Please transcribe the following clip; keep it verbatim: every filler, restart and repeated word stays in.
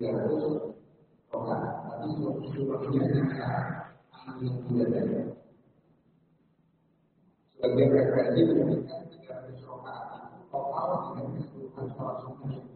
ratus rokaat, tapi seluruhnya kita ambil tidak ada. Sebagai referensi menunjukkan tiga ratus rokaat itu total dengan keseluruhan sholat sunnah